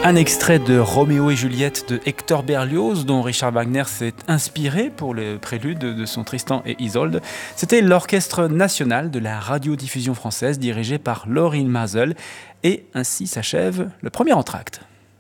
Un extrait de Roméo et Juliette de Hector Berlioz, dont Richard Wagner s'est inspiré pour le prélude de son Tristan et Isolde. C'était l'Orchestre national de la radiodiffusion française dirigé par Laurine Mazel. Et ainsi s'achève le premier entracte.